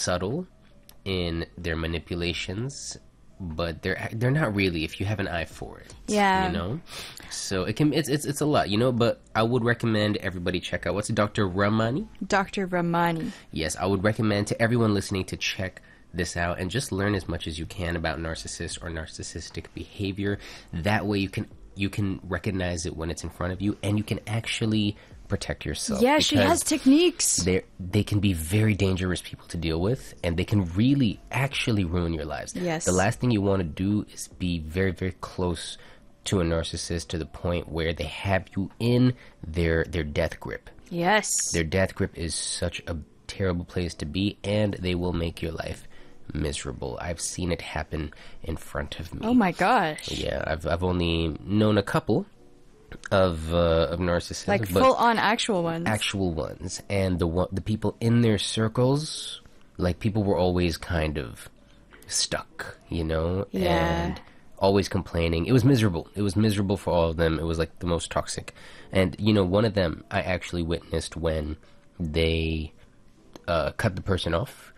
subtle in their manipulations, but they're not really, if you have an eye for it. Yeah. You know? So it's a lot, you know, but I would recommend everybody check out, what's it, Dr. Ramani? Dr. Ramani. Yes, I would recommend to everyone listening to check this out and just learn as much as you can about narcissists or narcissistic behavior. That way you can recognize it when it's in front of you, and you can actually protect yourself. Yeah, she has techniques. They can be very dangerous people to deal with, and they can really actually ruin your lives. Yes. The last thing you want to do is be very, very close to a narcissist to the point where they have you in their death grip. Yes. Their death grip is such a terrible place to be, and they will make your life miserable. I've seen it happen in front of me. Oh my gosh. Yeah, I've only known a couple of narcissists, Like full on actual ones. Actual ones, and the people in their circles, like, people were always kind of stuck, you know, Yeah. and always complaining. It was miserable. It was miserable for all of them. It was like the most toxic. And you know, one of them I actually witnessed when they cut the person off,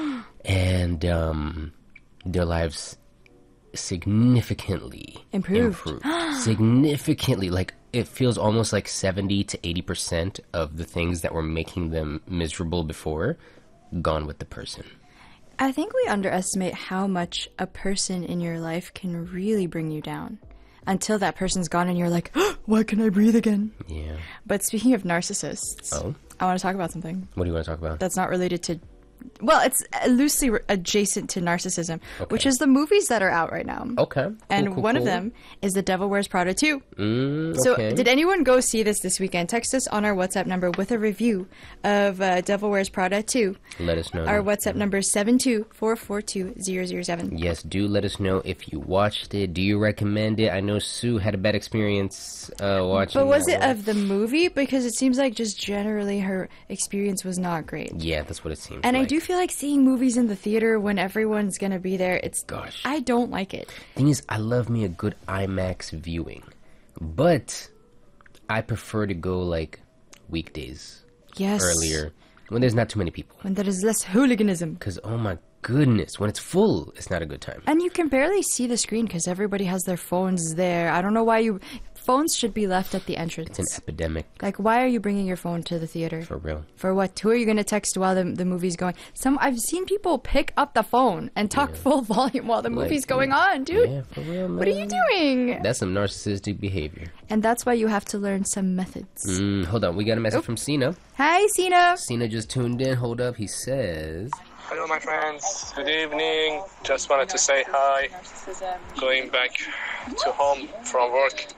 and their lives significantly improved. Significantly. Like, it feels almost like 70 to 80% of the things that were making them miserable before gone with the person. I think we underestimate how much a person in your life can really bring you down until that person's gone and you're like, oh, why can I breathe again? Yeah. But speaking of narcissists, I want to talk about something. What do you want to talk about? That's not related to... Well, it's loosely adjacent to narcissism, which is the movies that are out right now. Okay. And one of them is The Devil Wears Prada 2. So did anyone go see this weekend? Text us on our WhatsApp number with a review of Devil Wears Prada 2. Let us know. Our WhatsApp number is 72442-007. Yes, do let us know if you watched it. Do you recommend it? I know Sue had a bad experience watching it. But was it of the movie? Because it seems like just generally her experience was not great. Yeah, that's what it seems And like. I do feel like seeing movies in the theater when everyone's gonna be there, Gosh. I don't like it. Thing is, I love me a good IMAX viewing, but I prefer to go like weekdays. Yes. Earlier, when there's not too many people. When there is less hooliganism. Because, oh my goodness, when it's full, it's not a good time. And you can barely see the screen because everybody has their phones there. I don't know why phones should be left at the entrance. It's an epidemic. Like, why are you bringing your phone to the theater? For real. For what? Who are you going to text while the movie's going? I've seen people pick up the phone and talk full volume while the movie's going on, dude. Yeah, for real, man. What are you doing? That's some narcissistic behavior. And that's why you have to learn some methods. Hold on, we got a message from Sina. Hi, Sina. Sina just tuned in. Hold up, he says... Hello, my friends. Good evening. Just wanted to say hi. Going back to home from work.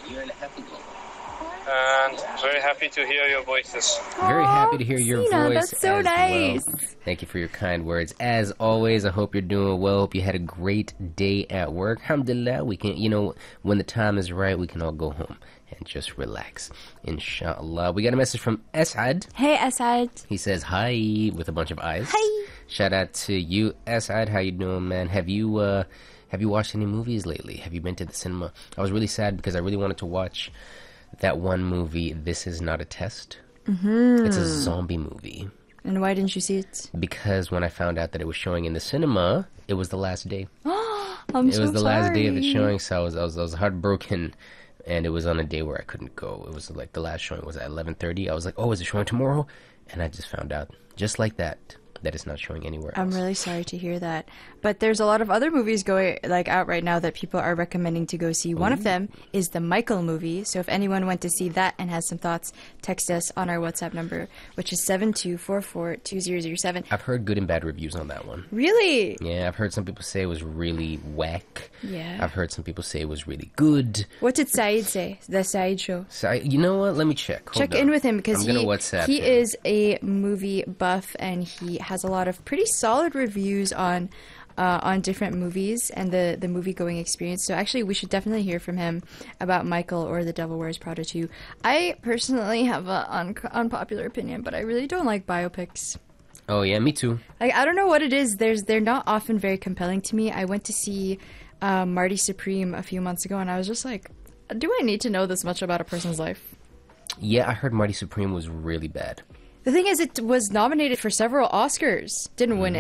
And very happy to hear your voices. Very happy to hear your Sina, voice. that's so as nice. Well. Thank you for your kind words. As always, I hope you're doing well. Hope you had a great day at work. Alhamdulillah, we can, when the time is right, we can all go home and just relax. Inshallah. We got a message from Asad. Hey, Asad. He says hi with a bunch of eyes. Hi. Shout out to you, Asad. How you doing, man? Have you watched any movies lately? Have you been to the cinema? I was really sad because I really wanted to watch that one movie, This Is Not a Test. Mm-hmm. It's a zombie movie. And why didn't you see it? Because when I found out that it was showing in the cinema, it was the last day. It was the last day of it showing, so I was heartbroken, and it was on a day where I couldn't go. It was like the last showing was at 11:30. I was like, oh, is it showing tomorrow? And I just found out, just like that it's not showing anywhere else. I'm really sorry to hear that. But there's a lot of other movies out right now that people are recommending to go see. One of them is the Michael movie. So if anyone went to see that and has some thoughts, text us on our WhatsApp number, which is 72442007. I've heard good and bad reviews on that one. Really? Yeah, I've heard some people say it was really whack. Yeah. I've heard some people say it was really good. What did Saeed say? The Saeed show. So you know what? Let me check. Check in with him because he him. is a movie buff and he has a lot of pretty solid reviews on different movies and the movie-going experience. So actually, we should definitely hear from him about Michael or The Devil Wears Prada 2. I personally have an unpopular opinion, but I really don't like biopics. Oh, yeah, me too. Like, I don't know what it is. They're not often very compelling to me. I went to see Marty Supreme a few months ago, and I was just like, do I need to know this much about a person's life? Yeah, I heard Marty Supreme was really bad. The thing is, it was nominated for several Oscars. Didn't win